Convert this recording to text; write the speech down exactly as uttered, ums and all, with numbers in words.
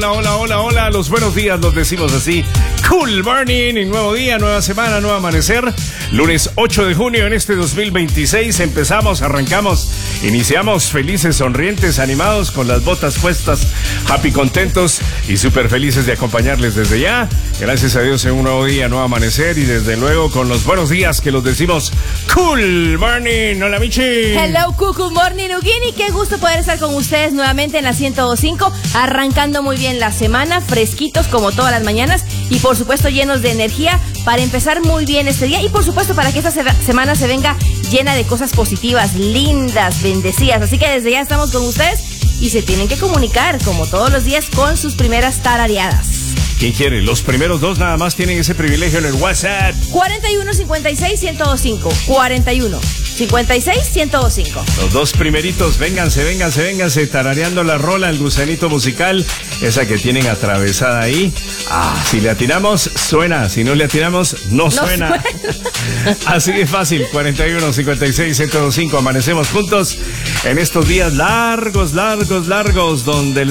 Hola, hola, hola, hola, los buenos días los decimos así. Cool morning, y nuevo día, nueva semana, nuevo amanecer. Lunes ocho de junio en este dos mil veintiséis empezamos, arrancamos, iniciamos felices, sonrientes, animados, con las botas puestas, happy, contentos y súper felices de acompañarles desde ya. Gracias a Dios en un nuevo día, nuevo amanecer y desde luego con los buenos días que los decimos Cool morning. Hola, Michi. Hello, Cool morning, Ugini. Qué gusto poder estar con ustedes nuevamente en la ciento dos punto cinco, arrancando muy bien la semana, fresquitos como todas las mañanas y por supuesto llenos de energía para empezar muy bien este día y por supuesto para que esta se- semana se venga llena de cosas positivas, lindas, bendecidas. Así que desde ya estamos con ustedes y se tienen que comunicar como todos los días con sus primeras tarareadas. ¿Quién quiere? Los primeros dos nada más tienen ese privilegio en el WhatsApp. cuarenta y uno cincuenta y seis ciento veinticinco. cuarenta y uno cincuenta y seis ciento veinticinco. Los dos primeritos, vénganse, vénganse, vénganse, tarareando la rola, el gusanito musical, esa que tienen atravesada ahí. Ah, si le atinamos, suena. Si no le atinamos, no, No suena. suena. Así de fácil, cuarenta y uno cincuenta y seis ciento veinticinco. Amanecemos juntos en estos días largos, largos, largos, donde